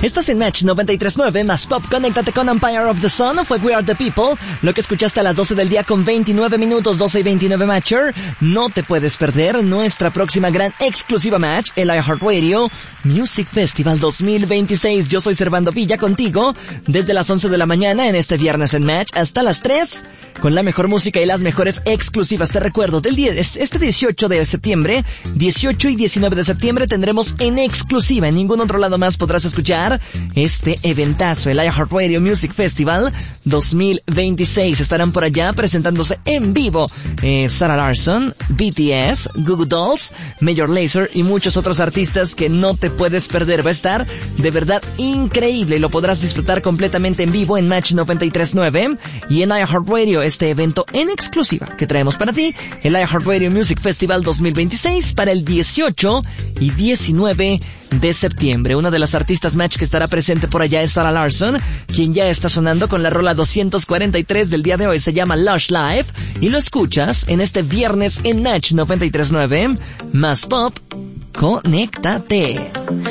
Estás en Match 93.9 más Pop. Conéctate con Empire of the Sun. Fue We Are the People. Lo que escuchaste a las 12 del día con 29 minutos, 12 y 29 Matcher. No te puedes perder nuestra próxima gran exclusiva match, el iHeartRadio Music Festival 2026. Yo soy Servando Villa contigo desde las 11 de la mañana en este viernes en Match hasta las 3 con la mejor música y las mejores exclusivas. Te recuerdo, este 18 de septiembre, 18 y 19 de septiembre tendremos en exclusiva, en ningún otro lado más podrás escuchar este eventazo, el iHeartRadio Music Festival 2026. Estarán por allá presentándose en vivo Sarah Larsson, BTS, Goo Goo Dolls, Major Lazer y muchos otros artistas que no te puedes perder. Va a estar de verdad increíble y lo podrás disfrutar completamente en vivo en Match 93.9 y en iHeartRadio, este evento en exclusiva que traemos para ti, el iHeartRadio Music Festival 2026 para el 18 y 19 de septiembre. Una de las artistas Match que estará presente por allá es Sarah Larsson, quien ya está sonando con la rola 243 del día de hoy. Se llama Lush Life y lo escuchas en este viernes en Match 93.9 más Pop. Conéctate.